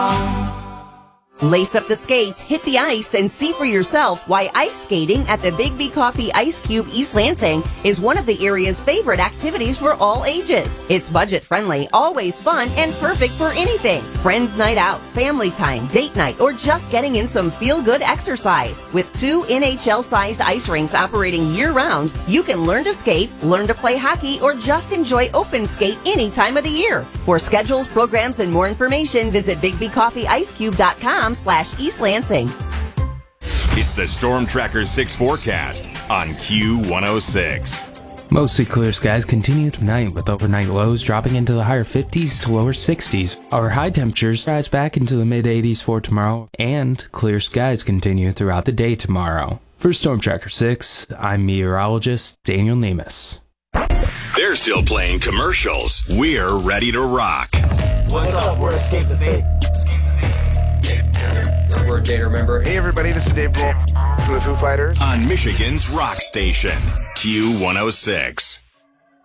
Lace up the skates, hit the ice, and see for yourself why ice skating at the Big B Coffee Ice Cube East Lansing is one of the area's favorite activities for all ages. It's budget-friendly, always fun, and perfect for anything. Friends night out, family time, date night, or just getting in some feel-good exercise. With 2 NHL-sized ice rinks operating year-round, you can learn to skate, learn to play hockey, or just enjoy open skate any time of the year. For schedules, programs, and more information, visit bigbcoffeeicecube.com/East Lansing. It's the Storm Tracker 6 forecast on Q106. Mostly clear skies continue tonight with overnight lows dropping into the higher 50s to lower 60s. Our high temperatures rise back into the mid 80s for tomorrow, and clear skies continue throughout the day tomorrow. For Storm Tracker 6, I'm meteorologist Daniel Nemus. They're still playing commercials. We're ready to rock. What's up? We're Escape the Fate. We're a Gator member. Hey everybody, this is Dave Grohl from the Foo Fighters. On Michigan's rock station, Q106.